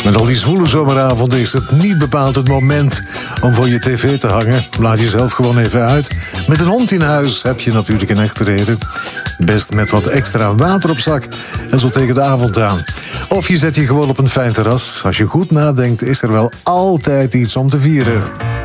Met al die zwoele zomeravonden is het niet bepaald het moment om voor je tv te hangen. Laat jezelf gewoon even uit. Met een hond in huis heb je natuurlijk een echte reden. Best met wat extra water op zak en zo tegen de avond aan. Of je zet je gewoon op een fijn terras. Als je goed nadenkt is er wel altijd iets om te vieren.